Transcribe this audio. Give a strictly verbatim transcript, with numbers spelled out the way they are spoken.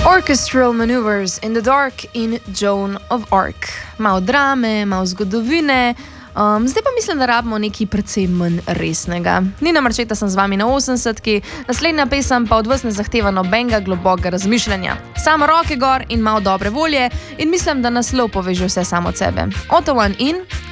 Orchestral Maneuvers in the Dark in Joan of Arc. Malo drame, malo zgodovine, um, zdaj pa mislim, da rabimo nekaj precej manj resnega. Nina Marčeta sem z vami na osemdesetki, naslednja pesem pa od vas ne zahteva nobenega globokega razmišljanja. Samo roke gor in malo dobre volje in mislim, da naslov poveže vse samo od sebe. Otto One in